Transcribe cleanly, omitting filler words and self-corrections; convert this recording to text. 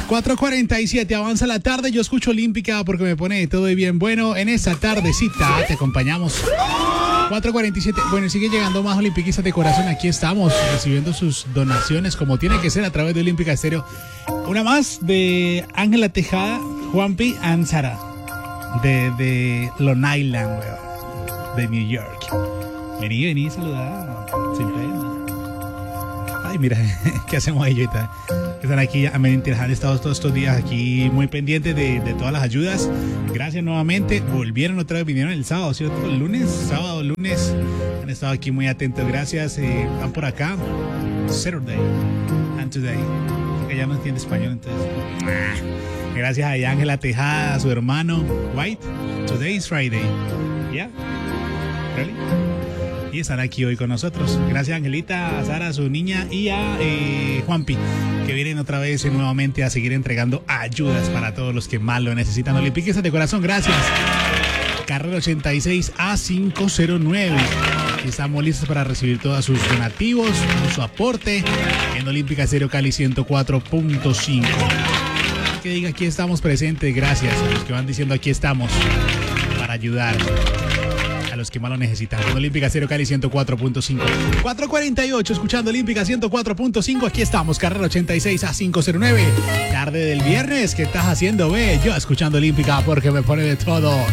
4:47, avanza la tarde, yo escucho Olímpica porque me pone todo bien. Bueno, en esta tardecita te acompañamos. 4:47, bueno, sigue llegando más olimpiquistas de corazón, aquí estamos recibiendo sus donaciones como tiene que ser a través de Olímpica Estéreo. Una más de Ángela Tejada, Juanpi and Sara, de Long Island, weón, de New York. Vení, saludar, sin pena. Ay, mira, ¿qué hacemos ahí ahorita? Están aquí, han estado todos estos días aquí muy pendientes de todas las ayudas. Gracias nuevamente. Volvieron otra vez, vinieron el sábado, ¿cierto? El lunes, sábado, lunes. Han estado aquí muy atentos. Gracias. Van por acá. Saturday and today. Porque ya no entiende español, entonces. Gracias a Ángela Tejada, a su hermano White. Today is Friday. ¿Ya? ¿Really? Y están aquí hoy con nosotros. Gracias a Angelita, a Sara, a su niña y a Juanpi, que vienen otra vez nuevamente a seguir entregando ayudas para todos los que más lo necesitan. Olimpiquistas de corazón, gracias. Carrera 86 A509. Estamos listos para recibir todos sus donativos, su aporte en Olímpica Estéreo Cali 104.5. Que diga aquí estamos presentes, gracias a los que van diciendo aquí estamos para ayudar a los que más lo necesitan. Con Olímpica Estéreo Cali 104.5. 4:48, escuchando Olímpica 104.5. Aquí estamos, carrera 86 A509. Tarde del viernes, ¿qué estás haciendo, ve? Yo escuchando Olímpica porque me pone de todo.